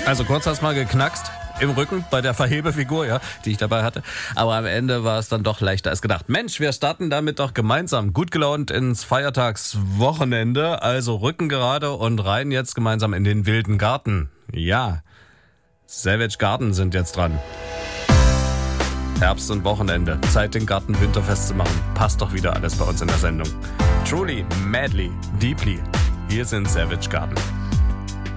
Also kurz hast mal geknackst im Rücken bei der Verhebefigur, ja, die ich dabei hatte. Aber am Ende war es dann doch leichter als gedacht. Mensch, wir starten damit doch gemeinsam gut gelaunt ins Feiertagswochenende. Also Rücken gerade und rein jetzt gemeinsam in den wilden Garten. Ja, Savage Garden sind jetzt dran. Herbst und Wochenende. Zeit, den Garten winterfest zu machen. Passt doch wieder alles bei uns in der Sendung. Truly, madly, deeply. Hier sind Savage Garden.